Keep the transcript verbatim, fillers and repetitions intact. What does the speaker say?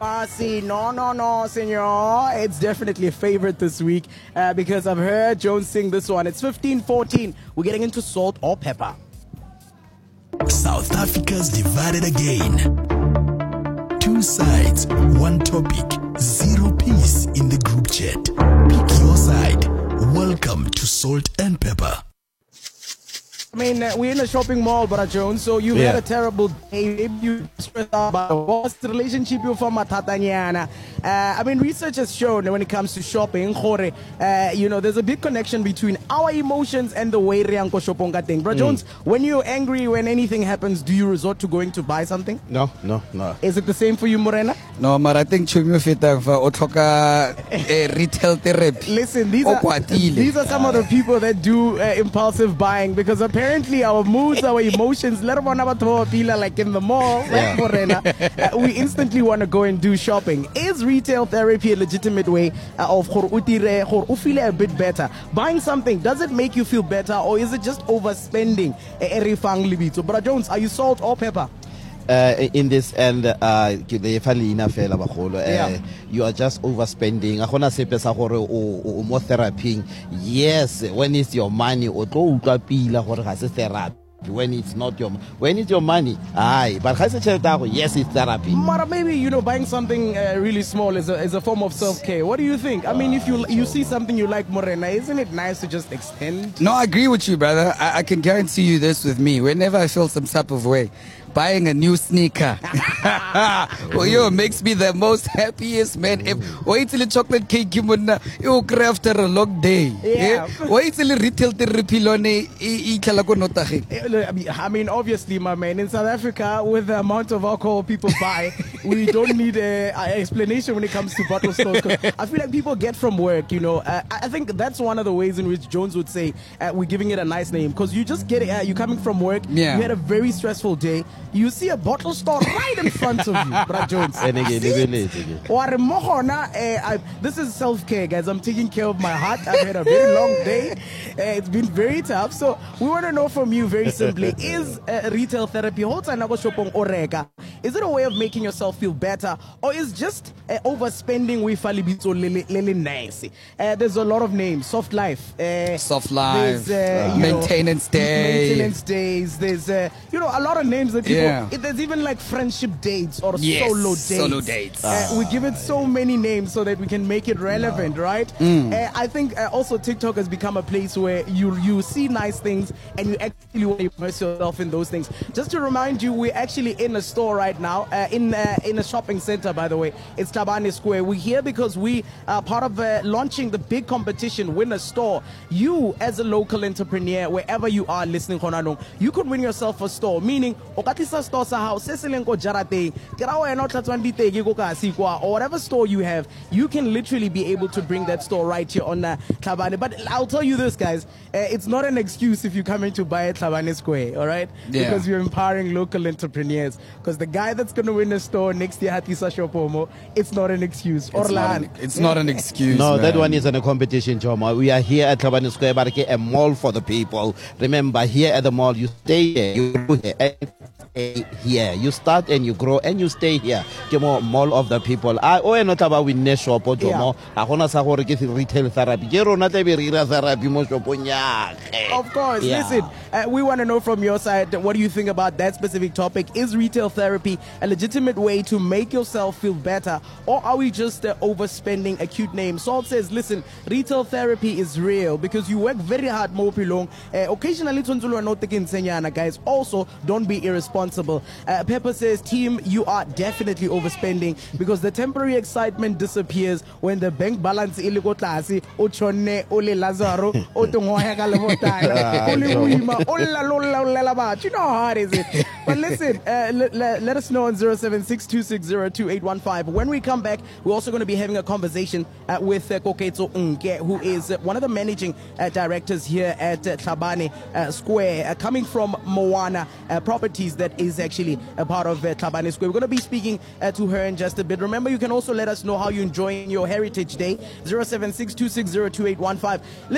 Pasi, no, no, no, senor. It's definitely a favorite this week uh, because I've heard Jones sing this one. It's fifteen fourteen. We're getting into salt or pepper. South Africa's divided again. Two sides, one topic, zero peace in the group chat. Pick your side. Welcome to Salt and Pepper. I mean, uh, we're in a shopping mall, Brother Jones, so you've Yeah. had a terrible day. Maybe you stressed out about what's the relationship you from Matatanyana. Uh, I mean, research has shown that when it comes to shopping, Khore, uh, you know, there's a big connection between our emotions and the way Rianko shoponga thing. Brother Jones, when you're angry, when anything happens, do you resort to going to buy something? No, no, no. Is it the same for you, Morena? No, but I think chumi feta fa o tlhoka eh, retail therapy. Listen, these O are, kwatile. these are some of the people that do uh, impulsive buying because apparently our moods, our emotions, let alone our feel like in the mall, like Morena, uh, we instantly want to go and do shopping. Is retail therapy a legitimate way uh, of khor utire, khor u feel a bit better? Buying something, does it make you feel better or is it just overspending? Erifang libito. Brother Jones, are you salt or pepper? Uh, in this end, uh, ke finally enough fela bagolo. Yeah. Uh, you are just overspending. A gona sepe sa gore o o mo therapy. Yes, when it's your money, o tlo utlwa pila gore ga se therapy. When it's not your when it's your money, aye. But ga se tšhelete ya go, yes, it's therapy. Mara, maybe, you know, buying something uh, really small is a, is a form of self-care. What do you think? I mean, if you you see something you like, Morena, isn't it nice to just extend? No, I agree with you, brother. I, I can guarantee you this with me. Whenever I feel some type of way, buying a new sneaker, well, yo, makes me the most happiest man ever. Wait till the chocolate cake, you cry after a long day. Yeah. Wait till the retail therapy lone e tlala ko notageng. I mean, I mean, obviously, my man, in South Africa, with the amount of alcohol people buy, we don't need an explanation when it comes to bottle stores. 'Cause I feel like people get from work, you know. Uh, I think that's one of the ways in which Jones would say uh, we're giving it a nice name. Because you just get it, uh, you're coming from work, Yeah. you had a very stressful day, you see a bottle store right in front of you, Brother Jones. And again, See it? lebeletse again. Or mohona, eh, I- this is self-care, guys. I'm taking care of my heart. I've had a very long day. Eh, it's been very tough. So we want to know from you very simply, is uh, retail therapy, is it a way of making yourself feel better or is just uh, overspending we lele nice? Uh, there's a lot of names. Soft life. Uh, Soft life, there's, uh, you know, maintenance day. Maintenance days. There's, uh, you know, a lot of names that people, Yeah. it- there's even like friendship dates or Yes, solo dates. solo dates. Uh, we give it so many names so that we can make it relevant, right? Uh, I think uh, also TikTok has become a place where you you see nice things and you actually want to immerse yourself in those things. Just to remind you, we're actually in a store right now, uh, in uh, in a shopping center, by the way. It's Tabane Square. We're here because we are part of uh, launching the big competition, Win a Store. You, as a local entrepreneur, wherever you are listening, Konanong, you could win yourself a store, meaning, okatisa store sa house, seselenko jarate, kirawa eno tlatwandite giko ka sikwa, or whatever store you have, you can literally be able to bring that store right here on uh, Tabane. But I'll tell you this, guys, uh, it's not an excuse if you're coming to buy at Tabane Square, all right? Yeah. Because you're empowering local entrepreneurs. Because the guy that's going to win a store next year, Hatisa Shopomo, it's not an excuse. It's not Orlan. an, it's not an excuse. No, that man. one isn't a competition, Choma. We are here at Tlhabane Square, but a mall for the people. Remember, here at the mall, you stay here, you grow here, and stay here. You start and you grow and you stay here. Kemo mall of the people. I oh not about win shop or Jomo. I wanna say gore ke retail therapy. Ke rona tla be re ira therapy mo shopong ya. Of course. Yeah. Listen, uh, we want to know from your side, what do you think about that specific topic? Is retail therapy a legitimate way to make yourself feel better? Or are we just uh, overspending a cute name? Salt says, listen, retail therapy is real because you work very hard, Mopilong. Uh, occasionally, tonzulu are not taking senyana, guys. Also, don't be irresponsible. Uh, Pepper says, team, you are definitely overspending because the temporary excitement disappears when the bank balance iligo tlase, o tshone, o le Lazaro, o tongoya ka lebotala, o le boima, o la lo la la la ba. You know how hard is it? But listen, uh, let, let, let us know on zero seven six two six zero two eight one five. When we come back, we're also going to be having a conversation uh, with uh, Koketso Nke, who is uh, one of the managing uh, directors here at uh, Tlhabane uh, Square, uh, coming from Moana uh, Properties, that is actually a part of uh, Tlhabane Square. We're going to be speaking uh, to her in just a bit. Remember, you can also let us know how you're enjoying your Heritage Day. zero seven six two six zero two eight one five.